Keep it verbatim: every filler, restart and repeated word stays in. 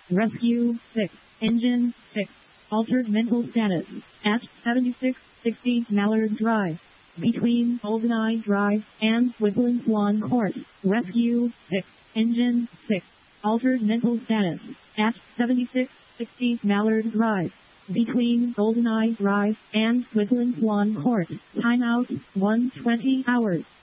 Rescue six. Engine six. Altered mental status. At seventy-six sixty Mallard Drive. Between GoldenEye Drive and Woodland Lawn Court. Rescue six. Engine six. Altered mental status. At seventy-six sixty Mallard Drive. Between GoldenEye Drive and Woodland Lawn Court. Timeout one twenty hours.